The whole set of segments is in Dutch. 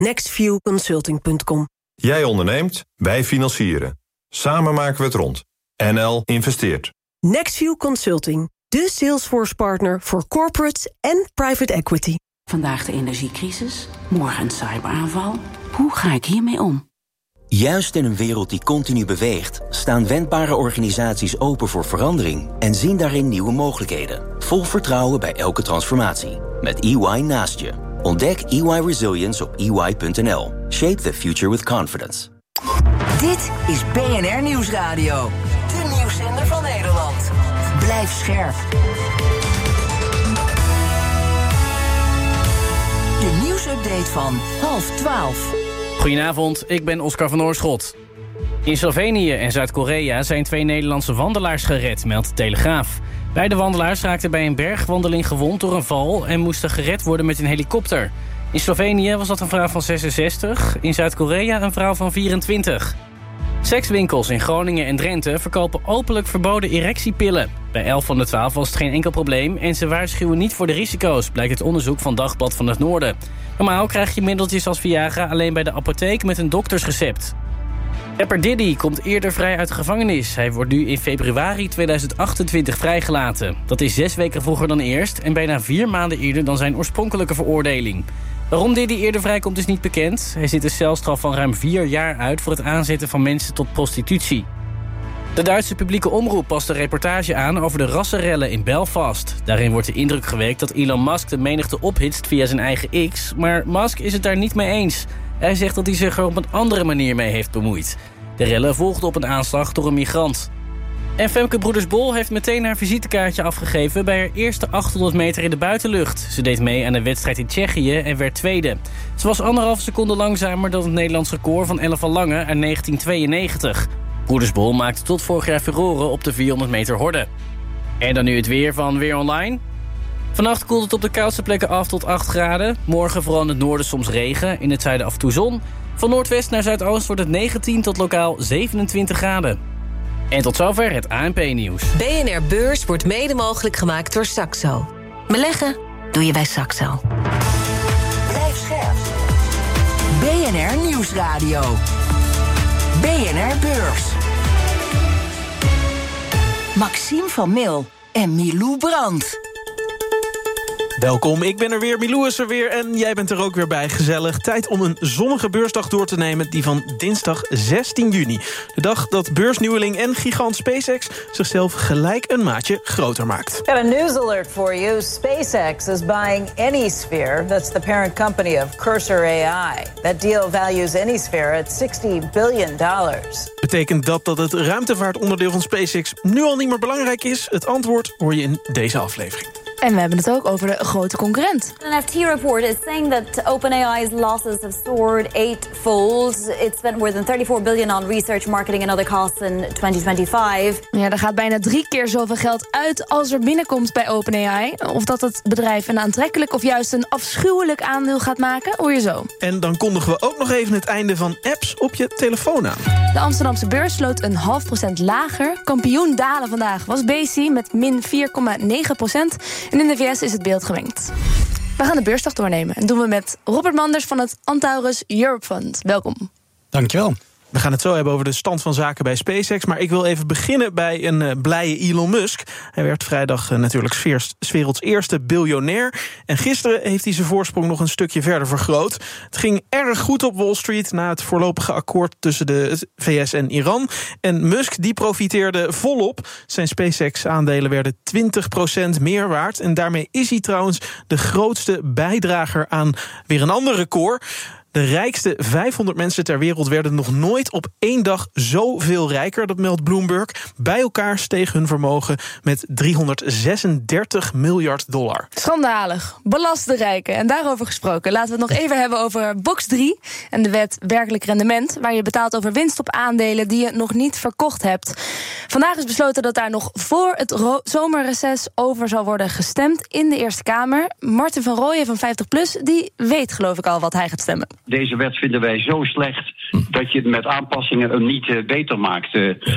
nextviewconsulting.com. Jij onderneemt, wij financieren. Samen maken we het rond. NL investeert. Nextview Consulting, de Salesforce-partner voor corporates en private equity. Vandaag de energiecrisis, morgen een cyberaanval. Hoe ga ik hiermee om? Juist in een wereld die continu beweegt, staan wendbare organisaties open voor verandering en zien daarin nieuwe mogelijkheden. Vol vertrouwen bij elke transformatie. Met EY naast je. Ontdek EY Resilience op ey.nl. Shape the future with confidence. Dit is BNR Nieuwsradio. De nieuwszender van Nederland. Blijf scherp. De nieuwsupdate van 11:30. Goedenavond, ik ben Oscar van Oorschot. In Slovenië en Zuid-Korea zijn 2 Nederlandse wandelaars gered, meldt de Telegraaf. Beide wandelaars raakten bij een bergwandeling gewond door een val en moesten gered worden met een helikopter. In Slovenië was dat een vrouw van 66, in Zuid-Korea een vrouw van 24. Sekswinkels in Groningen en Drenthe verkopen openlijk verboden erectiepillen. Bij 11 van de 12 was het geen enkel probleem en ze waarschuwen niet voor de risico's, blijkt uit onderzoek van Dagblad van het Noorden. Normaal krijg je middeltjes als Viagra alleen bij de apotheek met een doktersrecept. Rapper Diddy komt eerder vrij uit de gevangenis. Hij wordt nu in februari 2028 vrijgelaten. Dat is 6 weken vroeger dan eerst en bijna 4 maanden eerder dan zijn oorspronkelijke veroordeling. Waarom Diddy eerder vrijkomt is niet bekend. Hij zit een celstraf van ruim 4 jaar uit voor het aanzetten van mensen tot prostitutie. De Duitse publieke omroep past een reportage aan over de rassenrellen in Belfast. Daarin wordt de indruk gewekt dat Elon Musk de menigte ophitst via zijn eigen X. Maar Musk is het daar niet mee eens. Hij zegt dat hij zich er op een andere manier mee heeft bemoeid. De rellen volgden op een aanslag door een migrant. En Femke Broeders-Bol heeft meteen haar visitekaartje afgegeven bij haar eerste 800 meter in de buitenlucht. Ze deed mee aan een wedstrijd in Tsjechië en werd tweede. Ze was 1,5 seconde langzamer dan het Nederlands record van Ella van Lange uit 1992. Broeders-Bol maakte tot vorig jaar furoren op de 400 meter horde. En dan nu het weer van Weer Online. Vannacht koelt het op de koudste plekken af tot 8 graden. Morgen vooral in het noorden soms regen, in het zuiden af en toe zon. Van noordwest naar zuidoost wordt het 19 tot lokaal 27 graden. En tot zover het ANP-nieuws. BNR Beurs wordt mede mogelijk gemaakt door Saxo. Beleggen doe je bij Saxo. Blijf scherp. BNR Nieuwsradio. BNR Beurs. Maxime van Mil en Milou Brandt. Welkom, ik ben er weer, Milou is er weer en jij bent er ook weer bij. Gezellig, tijd om een zonnige beursdag door te nemen, die van dinsdag 16 juni. De dag dat beursnieuweling en gigant SpaceX zichzelf gelijk een maatje groter maakt. Got a news alert for you. SpaceX is buying Anysphere. That's the parent company of Cursor AI. That deal values Anysphere at $60 billion. Betekent dat het ruimtevaartonderdeel van SpaceX nu al niet meer belangrijk is? Het antwoord hoor je in deze aflevering. En we hebben het ook over de grote concurrent. An FT report is saying that OpenAI's losses have soared 8-fold. It spent more than $34 billion on research, marketing and other costs in 2025. Ja, er gaat bijna 3 keer zoveel geld uit als er binnenkomt bij OpenAI. Of dat het bedrijf een aantrekkelijk of juist een afschuwelijk aandeel gaat maken, hoor je zo. En dan kondigen we ook nog even het einde van apps op je telefoon aan. De Amsterdamse beurs sloot een 0,5% lager. Kampioen dalen vandaag was BC met min 4,9%. En in de VS is het beeld gemengd. We gaan de beursdag doornemen. En doen we met Robert Manders van het Antaurus Europe Fund. Welkom. Dankjewel. We gaan het zo hebben over de stand van zaken bij SpaceX. Maar ik wil even beginnen bij een blije Elon Musk. Hij werd vrijdag natuurlijk 's werelds eerste biljonair. En gisteren heeft hij zijn voorsprong nog een stukje verder vergroot. Het ging erg goed op Wall Street na het voorlopige akkoord tussen de VS en Iran. En Musk die profiteerde volop. Zijn SpaceX-aandelen werden 20% meer waard. En daarmee is hij trouwens de grootste bijdrager aan weer een ander record. De rijkste 500 mensen ter wereld werden nog nooit op 1 dag zoveel rijker, dat meldt Bloomberg. Bij elkaar steeg hun vermogen met $336 miljard. Schandalig. Belast de rijken. En daarover gesproken, laten we het nog even hebben over Box 3... en de wet werkelijk rendement, waar je betaalt over winst op aandelen die je nog niet verkocht hebt. Vandaag is besloten dat daar nog voor het zomerreces over zal worden gestemd in de Eerste Kamer. Martin van Rooyen van 50PLUS, die weet geloof ik al wat hij gaat stemmen. deze wet vinden wij zo slecht dat je het met aanpassingen niet beter maakt.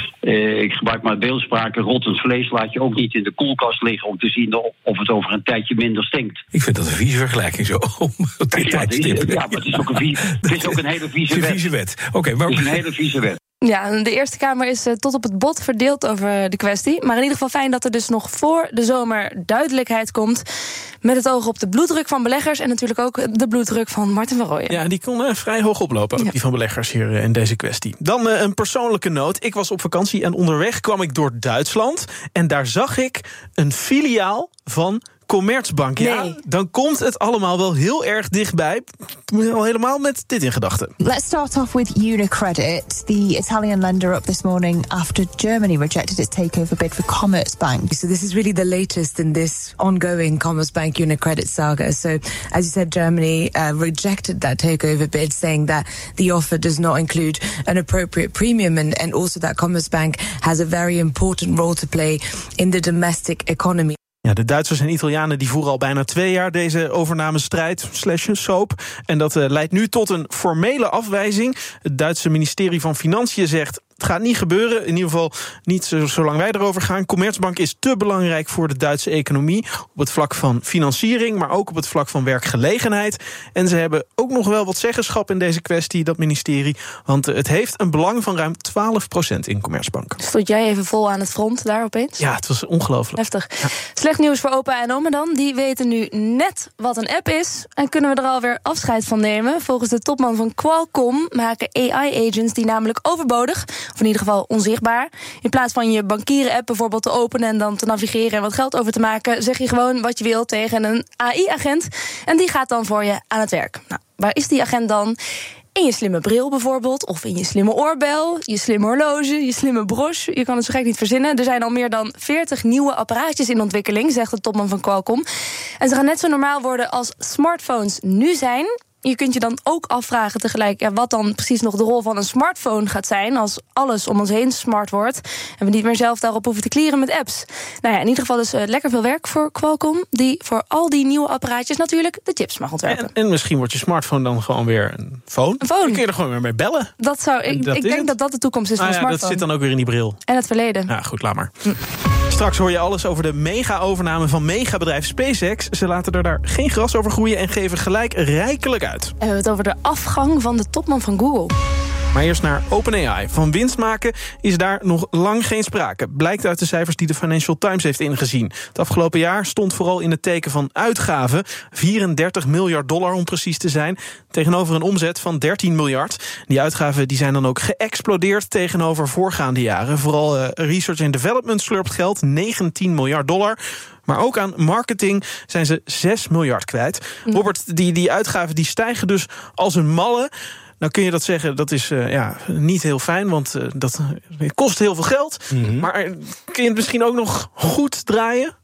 Ik gebruik maar beeldspraak, rottend vlees laat je ook niet in de koelkast liggen om te zien of het over een tijdje minder stinkt. Ik vind dat een vieze vergelijking zo. Maar het is ook een hele vieze wet. Oké, het is een hele vieze wet. Ja, de Eerste Kamer is tot op het bot verdeeld over de kwestie. Maar in ieder geval fijn dat er dus nog voor de zomer duidelijkheid komt. Met het oog op de bloeddruk van beleggers en natuurlijk ook de bloeddruk van Martin van Rooyen. Ja, die kon vrij hoog oplopen, ook die van beleggers hier in deze kwestie. Dan een persoonlijke noot. Ik was op vakantie en onderweg kwam ik door Duitsland. En daar zag ik een filiaal van Commerzbank. Nee. Ja, dan komt het allemaal wel heel erg dichtbij. Al helemaal met dit in gedachten. Let's start off with UniCredit. The Italian lender up this morning after Germany rejected its takeover bid for Commerzbank. So this is really the latest in this ongoing Commerzbank UniCredit saga. So as you said, Germany rejected that takeover bid, saying that the offer does not include an appropriate premium and also that Commerzbank has a very important role to play in the domestic economy. Ja, de Duitsers en Italianen die voeren al bijna 2 jaar deze overnamestrijd /soap. En dat leidt nu tot een formele afwijzing. Het Duitse ministerie van Financiën zegt: het gaat niet gebeuren, in ieder geval niet zolang wij erover gaan. Commerzbank is te belangrijk voor de Duitse economie op het vlak van financiering, maar ook op het vlak van werkgelegenheid. En ze hebben ook nog wel wat zeggenschap in deze kwestie, dat ministerie. Want het heeft een belang van ruim 12% in Commerzbank. Stond jij even vol aan het front daar opeens? Ja, het was ongelooflijk. Heftig. Ja. Slecht nieuws voor opa en oma dan. Die weten nu net wat een app is. En kunnen we er alweer afscheid van nemen. Volgens de topman van Qualcomm maken AI-agents die namelijk overbodig, of in ieder geval onzichtbaar. In plaats van je bankieren-app bijvoorbeeld te openen en dan te navigeren en wat geld over te maken, zeg je gewoon wat je wil tegen een AI-agent. En die gaat dan voor je aan het werk. Nou, waar is die agent dan? In je slimme bril bijvoorbeeld, of in je slimme oorbel, je slimme horloge, je slimme broche. Je kan het zo gek niet verzinnen. Er zijn al meer dan 40 nieuwe apparaatjes in ontwikkeling, zegt de topman van Qualcomm. En ze gaan net zo normaal worden als smartphones nu zijn. Je kunt je dan ook afvragen tegelijk wat dan precies nog de rol van een smartphone gaat zijn als alles om ons heen smart wordt en we niet meer zelf daarop hoeven te clearen met apps. Nou ja, in ieder geval dus lekker veel werk voor Qualcomm, die voor al die nieuwe apparaatjes natuurlijk de chips mag ontwerpen. En misschien wordt je smartphone dan gewoon weer een phone. Dan kun je er gewoon weer mee bellen. Ik denk dat dat de toekomst is van een smartphone. Dat zit dan ook weer in die bril. En het verleden. Ja, goed, laat maar. Straks hoor je alles over de mega-overname van megabedrijf SpaceX. Ze laten er daar geen gras over groeien en geven gelijk rijkelijk uit. En we hebben het over de afgang van de topman van Google. Maar eerst naar OpenAI. Van winst maken is daar nog lang geen sprake. Blijkt uit de cijfers die de Financial Times heeft ingezien. Het afgelopen jaar stond vooral in het teken van uitgaven. $34 miljard om precies te zijn. Tegenover een omzet van 13 miljard. Die uitgaven die zijn dan ook geëxplodeerd tegenover voorgaande jaren. Vooral research and development slurpt geld, $19 miljard. Maar ook aan marketing zijn ze 6 miljard kwijt. Robert, die uitgaven die stijgen dus als een malle. Nou kun je dat zeggen, dat is niet heel fijn, want dat kost heel veel geld. Mm-hmm. Maar kun je het misschien ook nog goed draaien?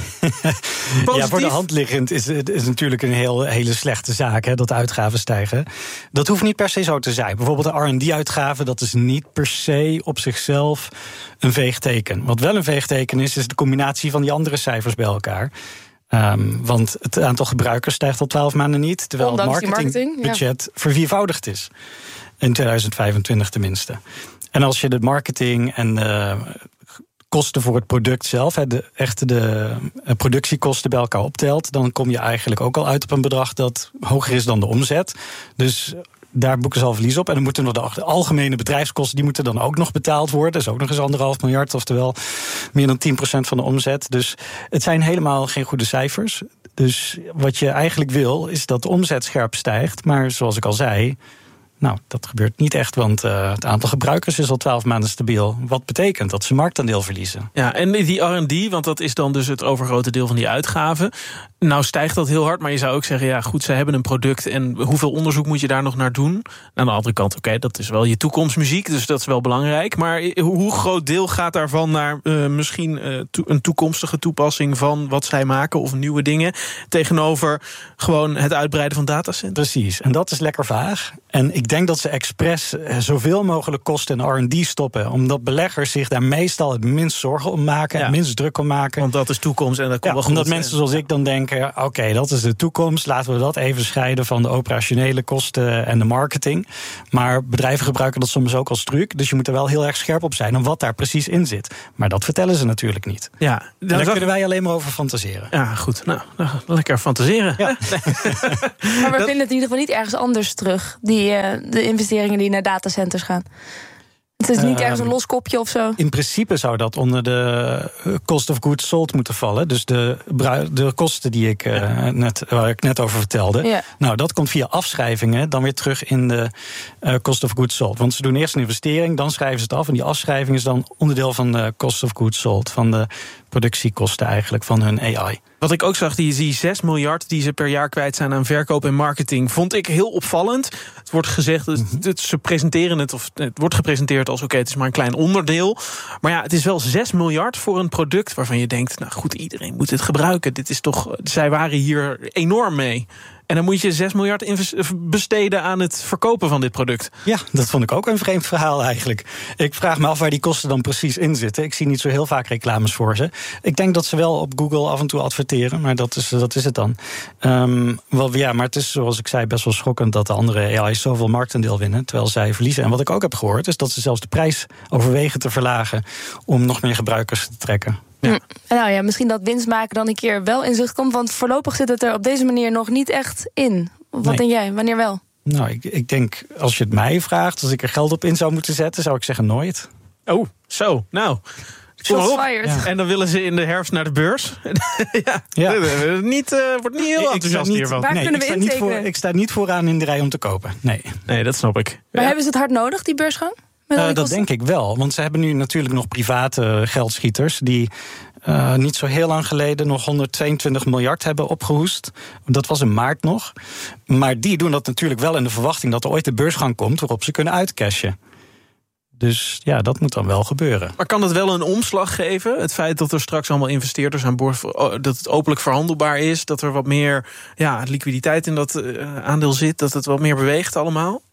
Ja, voor de hand liggend is natuurlijk een hele slechte zaak, hè, dat uitgaven stijgen. Dat hoeft niet per se zo te zijn. Bijvoorbeeld de R&D-uitgaven, dat is niet per se op zichzelf een veegteken. Wat wel een veegteken is de combinatie van die andere cijfers bij elkaar. Want het aantal gebruikers stijgt al 12 maanden niet, terwijl ondanks het marketingbudget verviervoudigd is. In 2025 tenminste. En als je de marketing en de kosten voor het product zelf, de productiekosten bij elkaar optelt, dan kom je eigenlijk ook al uit op een bedrag dat hoger is dan de omzet. Dus daar boeken ze al verlies op. En dan moeten nog de algemene bedrijfskosten, die moeten dan ook nog betaald worden. Dat is ook nog eens 1,5 miljard, oftewel meer dan 10% van de omzet. Dus het zijn helemaal geen goede cijfers. Dus wat je eigenlijk wil, is dat de omzet scherp stijgt. Maar zoals ik al zei, nou, dat gebeurt niet echt, want het aantal gebruikers is al 12 maanden stabiel. Wat betekent dat ze marktaandeel verliezen. Ja, en die R&D, want dat is dan dus het overgrote deel van die uitgaven. Nou stijgt dat heel hard, maar je zou ook zeggen, ja goed, ze hebben een product en hoeveel onderzoek moet je daar nog naar doen? Aan de andere kant, oké, dat is wel je toekomstmuziek, dus dat is wel belangrijk. Maar hoe groot deel gaat daarvan naar misschien een toekomstige toepassing van wat zij maken of nieuwe dingen, tegenover gewoon het uitbreiden van datacenters? Precies, en dat is lekker vaag. En ik denk dat ze expres zoveel mogelijk kosten in R&D stoppen, omdat beleggers zich daar meestal het minst zorgen om maken, het minst druk om maken. Want dat is toekomst en dat komt wel goed. Omdat mensen zoals ik dan denken, oké, dat is de toekomst, laten we dat even scheiden van de operationele kosten en de marketing. Maar bedrijven gebruiken dat soms ook als truc, dus je moet er wel heel erg scherp op zijn om wat daar precies in zit. Maar dat vertellen ze natuurlijk niet. Ja, daar kunnen wij alleen maar over fantaseren. Ja, goed. Nou, lekker fantaseren. Ja. Maar we vinden het in ieder geval niet ergens anders terug, de investeringen die naar datacenters gaan. Het is niet ergens een los kopje of zo? In principe zou dat onder de cost of goods sold moeten vallen. Dus de kosten die waar ik net over vertelde. Ja. Nou, dat komt via afschrijvingen dan weer terug in de cost of goods sold. Want ze doen eerst een investering, dan schrijven ze het af. En die afschrijving is dan onderdeel van de cost of goods sold. Van de productiekosten eigenlijk van hun AI. Wat ik ook zag, die 6 miljard die ze per jaar kwijt zijn aan verkoop en marketing, vond ik heel opvallend. Het wordt gezegd, ze presenteren het wordt gepresenteerd als oké, het is maar een klein onderdeel. Maar ja, het is wel 6 miljard voor een product waarvan je denkt, nou goed, iedereen moet het gebruiken. Dit is toch, zij waren hier enorm mee. En dan moet je 6 miljard besteden aan het verkopen van dit product. Ja, dat vond ik ook een vreemd verhaal eigenlijk. Ik vraag me af waar die kosten dan precies in zitten. Ik zie niet zo heel vaak reclames voor ze. Ik denk dat ze wel op Google af en toe adverteren, maar dat is het dan. Maar het is, zoals ik zei, best wel schokkend dat de andere AI's zoveel marktaandeel winnen, terwijl zij verliezen. En wat ik ook heb gehoord, is dat ze zelfs de prijs overwegen te verlagen om nog meer gebruikers te trekken. Ja. Nou ja, misschien dat winst maken dan een keer wel in zicht komt, want voorlopig zit het er op deze manier nog niet echt in. Wat denk jij? Wanneer wel? Nou, ik denk, als je het mij vraagt, als ik er geld op in zou moeten zetten, zou ik zeggen nooit. Oh, zo. Nou, shots fired. Ja. En dan willen ze in de herfst naar de beurs. Wordt niet heel enthousiast hiervan. Waar kunnen we intekenen? Ik sta niet vooraan in de rij om te kopen. Nee, dat snap ik. Maar hebben ze het hard nodig, die beursgang? Dat denk ik wel, want ze hebben nu natuurlijk nog private geldschieters die niet zo heel lang geleden nog 122 miljard hebben opgehoest. Dat was in maart nog. Maar die doen dat natuurlijk wel in de verwachting dat er ooit de beursgang komt waarop ze kunnen uitcashen. Dus ja, dat moet dan wel gebeuren. Maar kan dat wel een omslag geven? Het feit dat er straks allemaal investeerders aan boord, dat het openlijk verhandelbaar is, dat er wat meer liquiditeit in dat aandeel zit, dat het wat meer beweegt allemaal?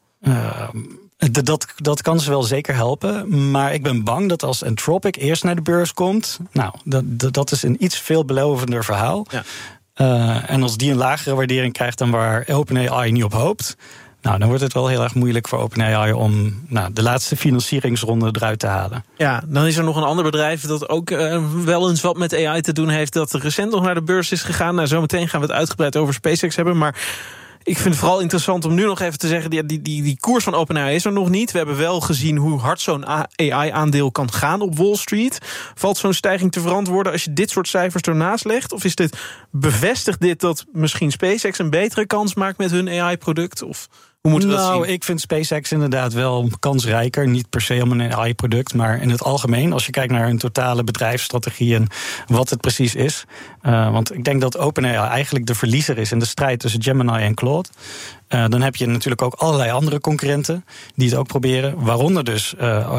Dat kan ze wel zeker helpen. Maar ik ben bang dat als Anthropic eerst naar de beurs komt, nou, dat is een iets veel belovender verhaal. Ja. En als die een lagere waardering krijgt dan waar OpenAI niet op hoopt, nou, dan wordt het wel heel erg moeilijk voor OpenAI om de laatste financieringsronde eruit te halen. Ja, dan is er nog een ander bedrijf dat ook wel eens wat met AI te doen heeft, dat recent nog naar de beurs is gegaan. Nou, zometeen gaan we het uitgebreid over SpaceX hebben, maar ik vind het vooral interessant om nu nog even te zeggen, die koers van OpenAI is er nog niet. We hebben wel gezien hoe hard zo'n AI-aandeel kan gaan op Wall Street. Valt zo'n stijging te verantwoorden als je dit soort cijfers ernaast legt? Of bevestigt dit dat misschien SpaceX een betere kans maakt met hun AI-product? Of hoe moeten we dat zien? Ik vind SpaceX inderdaad wel kansrijker. Niet per se om een AI-product, maar in het algemeen, als je kijkt naar hun totale bedrijfsstrategie en wat het precies is. Want ik denk dat OpenAI eigenlijk de verliezer is in de strijd tussen Gemini en Claude. Dan heb je natuurlijk ook allerlei andere concurrenten die het ook proberen. Waaronder dus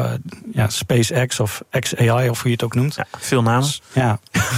SpaceX of XAI, of hoe je het ook noemt. Ja, veel namen. Ja.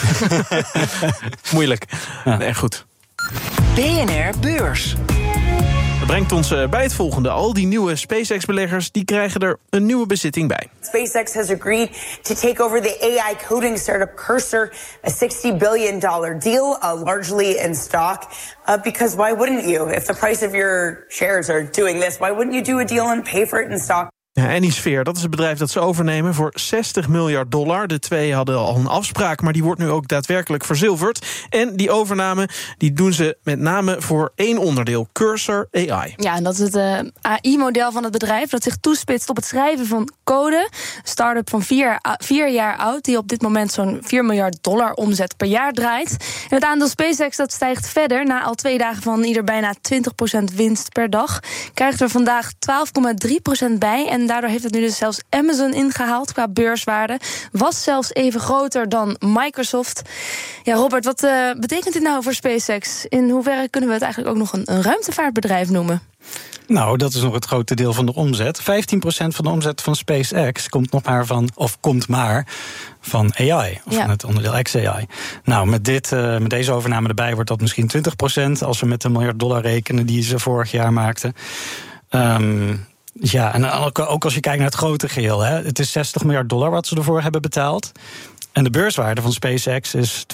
Moeilijk. Ja. Nee, goed. BNR Beurs. Dat brengt ons bij het volgende. Al die nieuwe SpaceX-beleggers die krijgen er een nieuwe bezitting bij. SpaceX has agreed to take over the AI coding startup Cursor, a $60 billion deal, largely in stock. Because why wouldn't you? If the price of your shares are doing this, why wouldn't you do a deal and pay for it in stock? Ja, Anysphere, dat is het bedrijf dat ze overnemen voor $60 miljard. De twee hadden al een afspraak, maar die wordt nu ook daadwerkelijk verzilverd. En die overname die doen ze met name voor één onderdeel, Cursor AI. Ja, en dat is het AI-model van het bedrijf dat zich toespitst op het schrijven van code. Een start-up van 4 jaar oud, die op dit moment zo'n $4 miljard omzet per jaar draait. En het aandeel SpaceX dat stijgt verder. Na al 2 dagen van ieder bijna 20% winst per dag krijgt er vandaag 12,3% bij. En daardoor heeft het nu dus zelfs Amazon ingehaald qua beurswaarde. Was zelfs even groter dan Microsoft. Ja, Robert, wat betekent dit nou voor SpaceX? In hoeverre kunnen we het eigenlijk ook nog een ruimtevaartbedrijf noemen? Nou, dat is nog het grote deel van de omzet. 15% van de omzet van SpaceX komt maar van AI, of van het onderdeel XAI. Nou, met deze overname erbij wordt dat misschien 20%, als we met $1 miljard rekenen die ze vorig jaar maakten. Ja, en ook als je kijkt naar het grote geheel. Hè, het is $60 miljard wat ze ervoor hebben betaald. En de beurswaarde van SpaceX is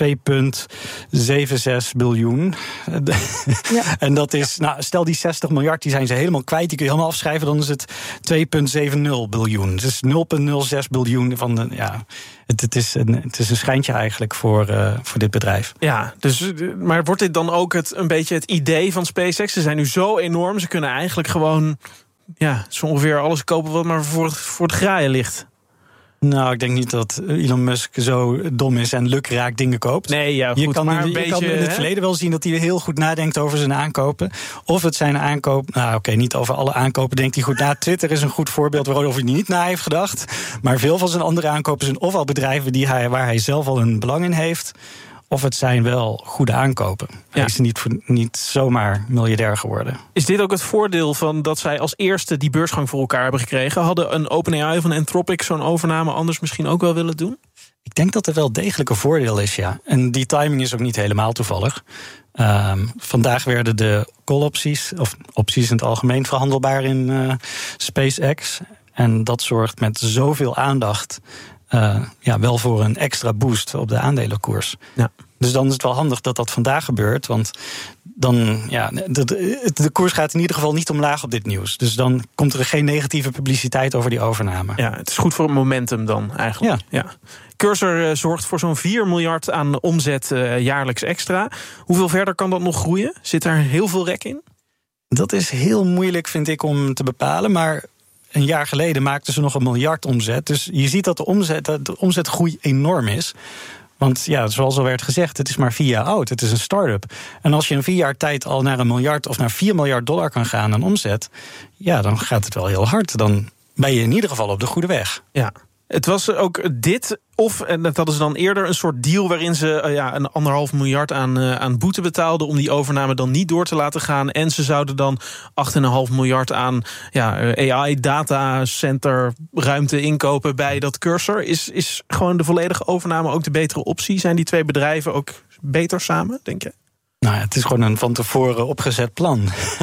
2,76 biljoen. Ja. En dat is, stel die 60 miljard, die zijn ze helemaal kwijt. Die kun je helemaal afschrijven, dan is het 2,70 biljoen. Het is 0,06 biljoen van de... Ja, het is een schijntje eigenlijk voor dit bedrijf. Ja, maar wordt dit dan ook een beetje het idee van SpaceX? Ze zijn nu zo enorm, ze kunnen eigenlijk gewoon... Ja, zo ongeveer alles kopen wat maar voor het graaien ligt. Nou, ik denk niet dat Elon Musk zo dom is en lukraak dingen koopt. Nee, ja, goed, je kan maar in het verleden wel zien dat hij heel goed nadenkt over zijn aankopen. Of het zijn aankoop... Nou, oké, niet over alle aankopen denkt hij goed na. Twitter is een goed voorbeeld waarover hij niet na heeft gedacht. Maar veel van zijn andere aankopen zijn ofwel bedrijven waar hij zelf al een belang in heeft... of het zijn wel goede aankopen. Hij is niet zomaar miljardair geworden. Is dit ook het voordeel van dat zij als eerste die beursgang voor elkaar hebben gekregen? Hadden een OpenAI van Anthropic zo'n overname anders misschien ook wel willen doen? Ik denk dat er wel degelijk een voordeel is, ja. En die timing is ook niet helemaal toevallig. Vandaag werden de call-opties, of opties in het algemeen, verhandelbaar in SpaceX. En dat zorgt met zoveel aandacht... wel voor een extra boost op de aandelenkoers. Ja. Dus dan is het wel handig dat dat vandaag gebeurt. Want dan, de koers gaat in ieder geval niet omlaag op dit nieuws. Dus dan komt er geen negatieve publiciteit over die overname. Ja, het is goed voor het momentum dan eigenlijk. Ja. Cursor zorgt voor zo'n 4 miljard aan omzet jaarlijks extra. Hoeveel verder kan dat nog groeien? Zit daar heel veel rek in? Dat is heel moeilijk, vind ik, om te bepalen. Maar... Een jaar geleden maakten ze nog 1 miljard omzet. Dus je ziet dat de omzetgroei enorm is. Want ja, zoals al werd gezegd, het is maar 4 jaar oud. Het is een start-up. En als je in 4 jaar tijd al naar 1 miljard of naar $4 miljard kan gaan aan omzet... ja, dan gaat het wel heel hard. Dan ben je in ieder geval op de goede weg. Ja. Het was ook dit, en dat hadden ze dan eerder, een soort deal waarin ze een $1,5 miljard aan boete betaalden om die overname dan niet door te laten gaan. En ze zouden dan 8,5 miljard aan AI datacenter ruimte inkopen bij dat Cursor. Is gewoon de volledige overname ook de betere optie? Zijn die twee bedrijven ook beter samen, denk je? Nou ja, het is gewoon een van tevoren opgezet plan.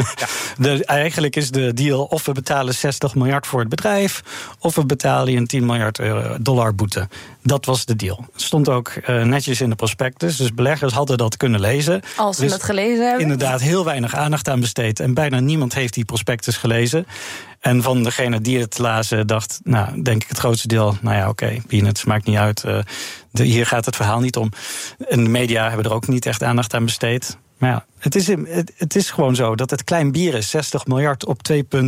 Ja. Eigenlijk is de deal of we betalen 60 miljard voor het bedrijf... of we betalen je een $10 miljard boete. Dat was de deal. Het stond ook netjes in de prospectus, dus beleggers hadden dat kunnen lezen. Als ze dat gelezen hebben. Inderdaad, heel weinig aandacht aan besteed. En bijna niemand heeft die prospectus gelezen. En van degene die het lazen dacht, denk ik het grootste deel... peanuts, maakt niet uit. Hier gaat het verhaal niet om. En de media hebben er ook niet echt aandacht aan besteed. Maar ja, het is gewoon zo dat het klein bier is. 60 miljard op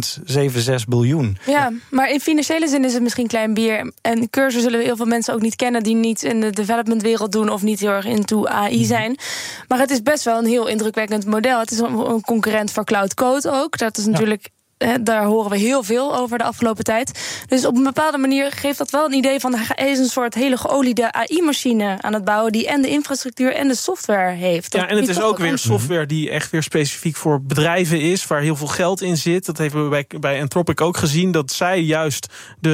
2,76 biljoen. Ja, maar in financiële zin is het misschien klein bier. En Cursor zullen heel veel mensen ook niet kennen... die niet in de developmentwereld doen of niet heel erg into AI zijn. Maar het is best wel een heel indrukwekkend model. Het is een concurrent voor Cloud Code ook. Dat is natuurlijk... Daar horen we heel veel over de afgelopen tijd. Dus op een bepaalde manier geeft dat wel een idee van... hij is een soort hele geoliede AI-machine aan het bouwen... die en de infrastructuur en de software heeft. Ja, en het is ook weer software die echt weer specifiek voor bedrijven is... waar heel veel geld in zit. Dat hebben we bij Anthropic ook gezien... dat zij juist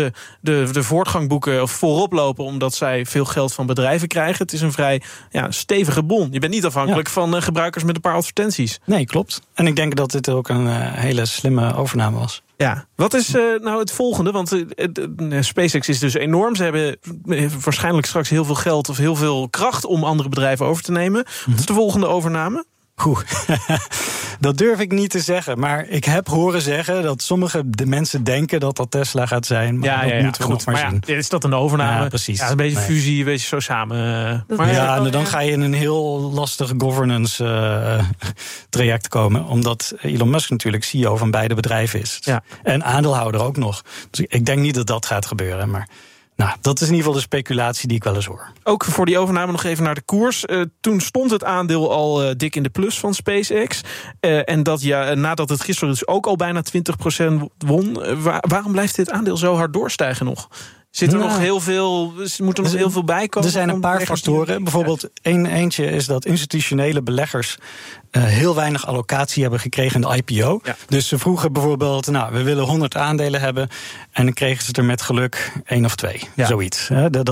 de voortgang boeken of voorop lopen... omdat zij veel geld van bedrijven krijgen. Het is een vrij stevige bon. Je bent niet afhankelijk van gebruikers met een paar advertenties. Nee, klopt. En ik denk dat dit ook een hele slimme overname was. Ja, wat is nou het volgende? Want SpaceX is dus enorm. Ze hebben waarschijnlijk straks heel veel geld of heel veel kracht om andere bedrijven over te nemen. Wat is de volgende overname? Dat durf ik niet te zeggen. Maar ik heb horen zeggen dat sommige mensen denken dat dat Tesla gaat zijn. Maar dat moeten we nog maar zien. Is dat een overname? Ja, precies. Ja, een beetje fusie, een beetje zo samen. Dan ga je in een heel lastig governance traject komen. Omdat Elon Musk natuurlijk CEO van beide bedrijven is. Ja. En aandeelhouder ook nog. Dus ik denk niet dat dat gaat gebeuren. Maar... dat is in ieder geval de speculatie die ik wel eens hoor. Ook voor die overname nog even naar de koers. Toen stond het aandeel al dik in de plus van SpaceX. En nadat het gisteren dus ook al bijna 20% won. Waarom blijft dit aandeel zo hard doorstijgen nog? Moet er nog heel veel bij komen? Er zijn een paar factoren. Bijvoorbeeld eentje is dat institutionele beleggers heel weinig allocatie hebben gekregen in de IPO. Ja. Dus ze vroegen bijvoorbeeld, we willen 100 aandelen hebben. En dan kregen ze er met geluk 1 of 2. Ja. Zoiets.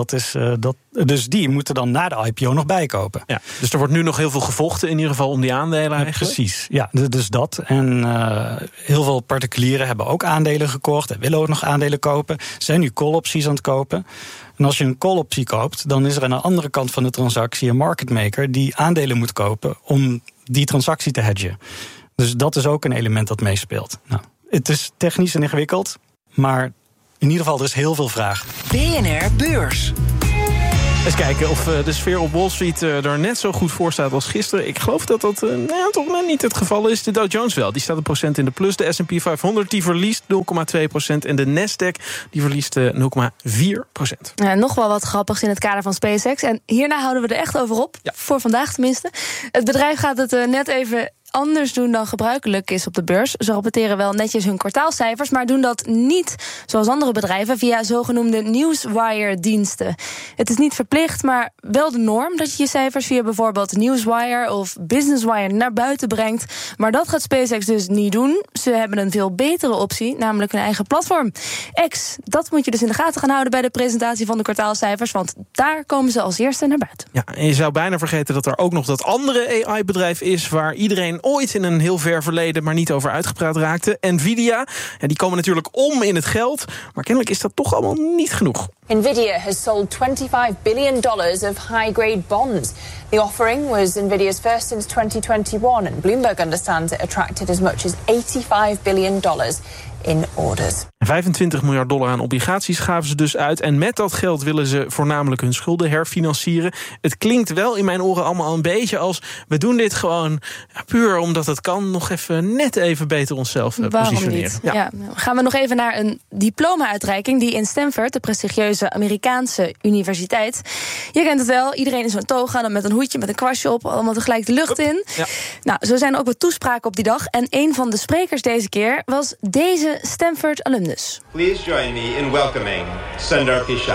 Dus die moeten dan na de IPO nog bijkopen. Ja. Dus er wordt nu nog heel veel gevochten in ieder geval om die aandelen eigenlijk? Precies, ja, dus dat. En heel veel particulieren hebben ook aandelen gekocht en willen ook nog aandelen kopen. Zijn nu call-opties aan het kopen. En als je een call-optie koopt, dan is er aan de andere kant van de transactie een market maker die aandelen moet kopen om die transactie te hedgen. Dus dat is ook een element dat meespeelt. Nou, het is technisch en ingewikkeld, maar in ieder geval er is heel veel vraag. BNR Beurs. Eens kijken of de sfeer op Wall Street er net zo goed voor staat als gisteren. Ik geloof dat dat toch net niet het geval is. De Dow Jones wel, die staat een procent in de plus. De S&P 500 die verliest 0,2%. En de Nasdaq die verliest 0,4%. Ja, nog wel wat grappigs in het kader van SpaceX. En hierna houden we er echt over op. Ja. Voor vandaag tenminste. Het bedrijf gaat het net even anders doen dan gebruikelijk is op de beurs. Ze rapporteren wel netjes hun kwartaalcijfers, maar doen dat niet zoals andere bedrijven via zogenoemde Newswire-diensten. Het is niet verplicht, maar wel de norm dat je je cijfers via bijvoorbeeld Newswire of Businesswire naar buiten brengt. Maar dat gaat SpaceX dus niet doen. Ze hebben een veel betere optie, namelijk hun eigen platform. X, dat moet je dus in de gaten gaan houden bij de presentatie van de kwartaalcijfers, want daar komen ze als eerste naar buiten. Ja, en je zou bijna vergeten dat er ook nog dat andere AI-bedrijf is waar iedereen ooit in een heel ver verleden maar niet over uitgepraat raakte. Nvidia, die komen natuurlijk om in het geld, maar kennelijk is dat toch allemaal niet genoeg. Nvidia has sold $25 billion of high-grade bonds. The offering was Nvidia's first since 2021, and Bloomberg understands it attracted as much as $85 billion in orders. $25 miljard aan obligaties gaven ze dus uit. En met dat geld willen ze voornamelijk hun schulden herfinancieren. Het klinkt wel in mijn oren allemaal een beetje als we doen dit gewoon puur omdat het kan. Nog even net even beter onszelf positioneren. Waarom niet? Ja. Gaan we nog even naar een diploma-uitreiking die in Stanford, de prestigieuze Amerikaanse universiteit. Je kent het wel, iedereen in zo'n toga, dan met een hoedje, met een kwastje op, allemaal tegelijk de lucht in. Ja. Nou, zo zijn er ook wat toespraken op die dag. En een van de sprekers deze keer was deze Stanford alumnus. Please join me in welcoming Sundar Pichai.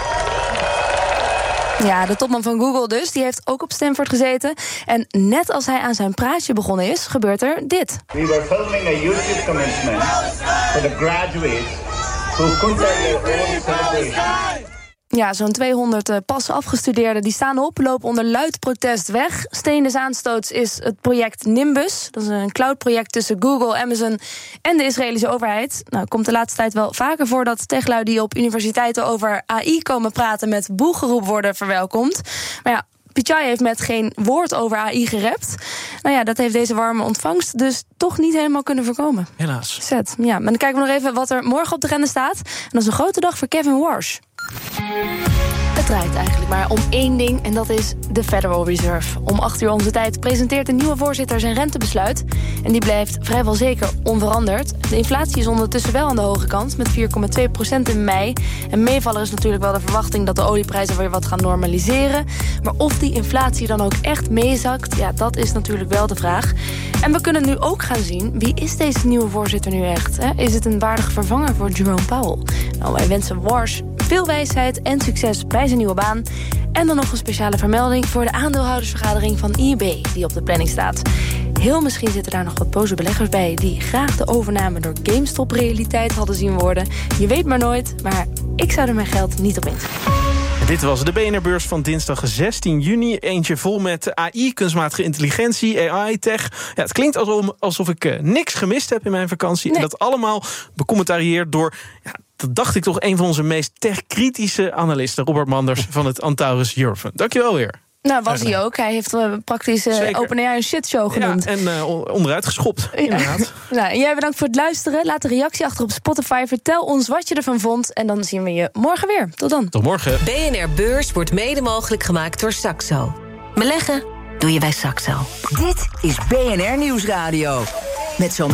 Ja, de topman van Google dus, die heeft ook op Stanford gezeten. En net als hij aan zijn praatje begonnen is, gebeurt er dit. We were filming a YouTube commencement for the graduates who couldn't have their own celebration. Ja, zo'n 200 pas afgestudeerden die staan op, lopen onder luid protest weg. Steen des aanstoots is het project Nimbus. Dat is een cloudproject tussen Google, Amazon en de Israëlische overheid. Nou, komt de laatste tijd wel vaker voor dat techlui die op universiteiten over AI komen praten met boegeroep worden verwelkomd. Maar ja, Pichai heeft met geen woord over AI gerept. Nou ja, dat heeft deze warme ontvangst dus toch niet helemaal kunnen voorkomen. Helaas. Zet. Ja, maar dan kijken we nog even wat er morgen op de agenda staat. En dat is een grote dag voor Kevin Warsh. Het draait eigenlijk maar om één ding en dat is de Federal Reserve. Om 8 uur onze tijd presenteert de nieuwe voorzitter zijn rentebesluit. En die blijft vrijwel zeker onveranderd. De inflatie is ondertussen wel aan de hoge kant met 4,2% in mei. En meevaller is natuurlijk wel de verwachting dat de olieprijzen weer wat gaan normaliseren. Maar of die inflatie dan ook echt meezakt, ja, dat is natuurlijk wel de vraag. En we kunnen nu ook gaan zien, wie is deze nieuwe voorzitter nu echt? Hè? Is het een waardige vervanger voor Jerome Powell? Nou, wij wensen Warsh veel wijsheid en succes bij zijn nieuwe baan. En dan nog een speciale vermelding voor de aandeelhoudersvergadering van eBay die op de planning staat. Heel misschien zitten daar nog wat boze beleggers bij die graag de overname door GameStop realiteit hadden zien worden. Je weet maar nooit, maar ik zou er mijn geld niet op inzetten. Dit was de BNR-beurs van dinsdag 16 juni. Eentje vol met AI, kunstmatige intelligentie, AI, tech. Ja, het klinkt alsof ik niks gemist heb in mijn vakantie. Nee. En dat allemaal becommentarieerd door, ja, dat dacht ik toch, een van onze meest tech-kritische analisten, Robert Manders van het Antaurus Eurofund. Dankjewel weer. Nou, was hij ook. Hij heeft praktisch OpenAI een shitshow genoemd. Ja, en onderuit geschopt, inderdaad. Nou, en jij bedankt voor het luisteren. Laat een reactie achter op Spotify. Vertel ons wat je ervan vond. En dan zien we je morgen weer. Tot dan. Tot morgen. BNR Beurs wordt mede mogelijk gemaakt door Saxo. Beleggen doe je bij Saxo. Dit is BNR Nieuwsradio. Met zometeen